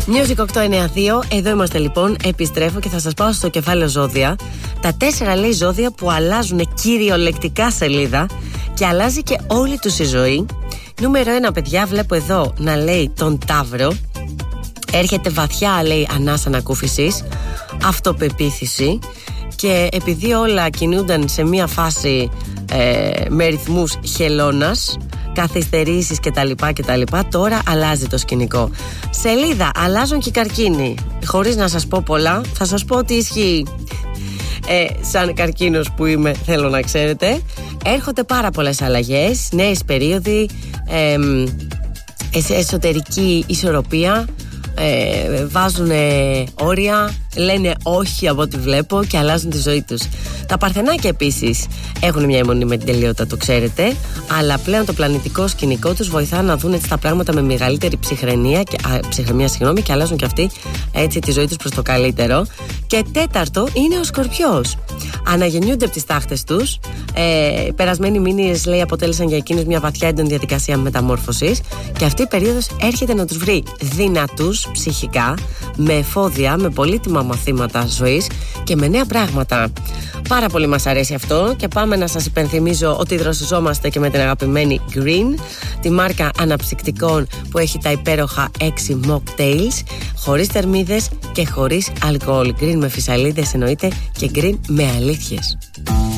Music 892, εδώ είμαστε λοιπόν. Επιστρέφω και θα σας πάω στο κεφάλαιο ζώδια. Τα 4 λέει ζώδια που αλλάζουν κυριολεκτικά σελίδα και αλλάζει και όλη τους η ζωή. Νούμερο 1, παιδιά, βλέπω εδώ να λέει τον Ταύρο. Έρχεται βαθιά, λέει, ανάσα ανακούφισης, αυτοπεποίθηση. Και επειδή όλα κινούνταν σε μία φάση με ρυθμούς χελώνας, καθυστερήσεις κτλ, τώρα αλλάζει το σκηνικό. Σελίδα, αλλάζουν και οι καρκίνοι. Χωρίς να σας πω πολλά, θα σας πω ότι ισχύει. Σαν καρκίνος που είμαι, θέλω να ξέρετε, έρχονται πάρα πολλές αλλαγές, νέες περίοδοι, εσωτερική ισορροπία, βάζουν όρια, λένε όχι από ό,τι βλέπω και αλλάζουν τη ζωή τους. Τα Παρθενάκια επίσης έχουν μια αιμονή με την τελειότητα, το ξέρετε, αλλά πλέον το πλανητικό σκηνικό τους βοηθά να δουν έτσι τα πράγματα με μεγαλύτερη ψυχραιμία και αλλάζουν και αυτοί έτσι τη ζωή τους προς το καλύτερο. Και τέταρτο είναι ο Σκορπιός. Αναγεννιούνται από τις τάχτες τους. Οι περασμένοι μήνες, λέει, αποτέλεσαν για εκείνους μια βαθιά έντονη διαδικασία μεταμόρφωσης και αυτή η περίοδος έρχεται να τους βρει δυνατούς ψυχικά, με εφόδια, με πολύτιμα μαθήματα ζωής και με νέα πράγματα. Πάρα πολύ μας αρέσει αυτό και πάμε να σας υπενθυμίζω ότι δροσιζόμαστε και με την αγαπημένη Green, τη μάρκα αναψυκτικών που έχει τα υπέροχα 6 mocktails, χωρίς θερμίδες και χωρίς αλκοόλ. Green με φυσαλίδες εννοείται και Green με αλήθειες.